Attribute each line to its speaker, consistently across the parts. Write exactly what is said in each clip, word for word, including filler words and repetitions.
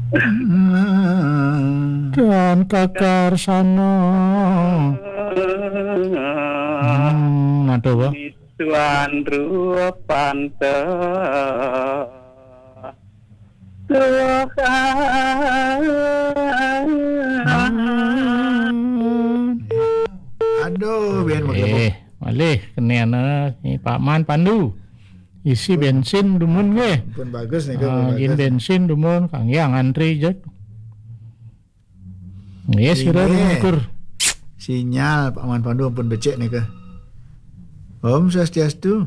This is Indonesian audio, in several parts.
Speaker 1: Dan kakarsana. Hmm, nado wa.
Speaker 2: Tuan rupanta.
Speaker 3: Aduh, biar maklum.
Speaker 1: Eh, malih keneana ni Pak Man Pandu. Isi bensin dumun ge.
Speaker 3: Pun bagus nih,
Speaker 1: Ah,
Speaker 3: pun
Speaker 1: yin
Speaker 3: bagus.
Speaker 1: bensin dumun Kang Yang antri jek. Nggih sira
Speaker 3: Ini.
Speaker 1: ngukur.
Speaker 3: Sinyal Pak Man Pandu pun becek nih ke. Om Swastiastu.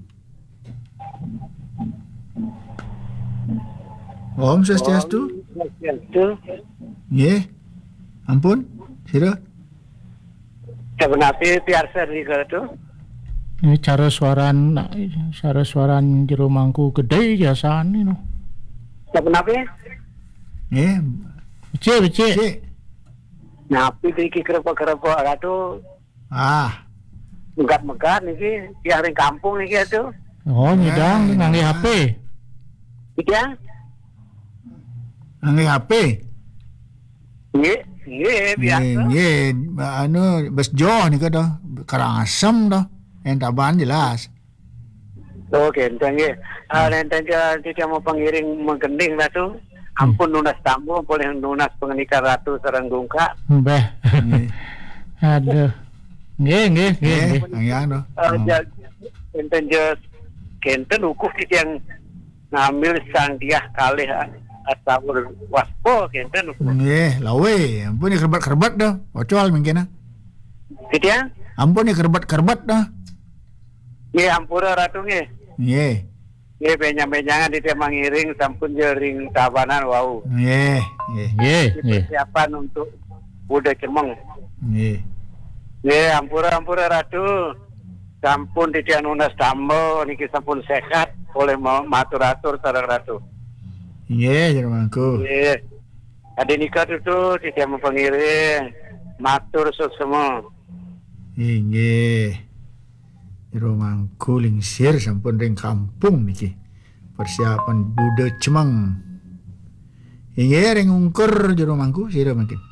Speaker 3: Om Swastiastu.
Speaker 2: Itu
Speaker 3: Nggih. Ampun, sira.
Speaker 2: sebenarnya biar seri itu.
Speaker 1: Ini cara suaran cara suaran jero mangku gede jasane no.
Speaker 2: Sebenarnya
Speaker 3: Nggih.
Speaker 1: Becik becik.
Speaker 3: Cik.
Speaker 2: napi iki kerep-kerep atuh
Speaker 3: Ah,
Speaker 2: megat-megat niki yang ring kampung niki atuh.
Speaker 1: Oh, nyedang ngangge H P.
Speaker 2: Iki ya.
Speaker 3: nggih H P.
Speaker 2: Nggih, nggih biasa.
Speaker 3: Nggih, anu bes joh nih ke dah. Karasem dah. Entaban jelas.
Speaker 2: Oke, enteng nggih. Ah, enteng dia mau pengiring menggending lah tuh. Ampun lunas tamu, boleh lunas pengenikah ratu sareng gungka.
Speaker 1: Mbah.
Speaker 3: Nggih.
Speaker 1: Aduh. Nggih, nggih, nggih.
Speaker 3: Nggih,
Speaker 1: nggih.
Speaker 3: yang dah.
Speaker 2: Uh, Enten je kenten ukuf yang ngambil sandiah kalih asawur waspo kenten ukuf.
Speaker 3: Nggih, lawe. Ampun ni kerbat-kerbat dah. Ocol mungkin ah.
Speaker 2: Gitu ya?
Speaker 3: Ampun ni kerbat-kerbat dah.
Speaker 2: Nggih ampura ratu nggih.
Speaker 3: Nggih.
Speaker 2: Nggih benyang-benyangan di mangiring sampun jering tabanan wau.
Speaker 3: Nggih, nggih.
Speaker 1: Nggih, nggih.
Speaker 2: Persiapan untuk Buddha Cemeng.
Speaker 3: Nggih.
Speaker 2: Nggih ampura-ampura ratu. Sampun titian unas damel niki sampun sehat oleh matur-atur sareng ratu.
Speaker 3: Nggih, jermanku.
Speaker 2: Nggih. Ade nikah itu titian pengiring matur semua.
Speaker 3: Nggih. Jero mangku lingsir sampun ring kampung niki. Persiapan Buddha Cemeng. Inggih ring ungkur jero mangku sira mungkin.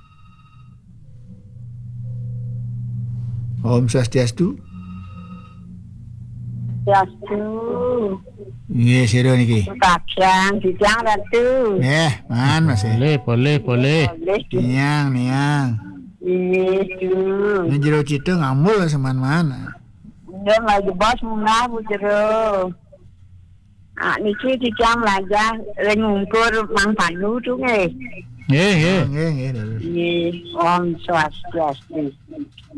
Speaker 3: Om Swastiastu.
Speaker 4: Swastiastu.
Speaker 3: Nggih sira niki.
Speaker 4: Kakang, dijang ratu.
Speaker 3: Nggih, man masih.
Speaker 1: Boleh, boleh, boleh.
Speaker 4: Boleh di
Speaker 3: Niang, niang.
Speaker 4: itu.
Speaker 3: Ini jero cita ngamul seman-man.
Speaker 4: Dia lagi bos munah bujero. Ah, niki dijang laga ngungkur Mang Pandu tu nggih.
Speaker 1: Nggih, nggih.
Speaker 3: Nggih, nggih.
Speaker 4: Nggih, Om Swastiastu.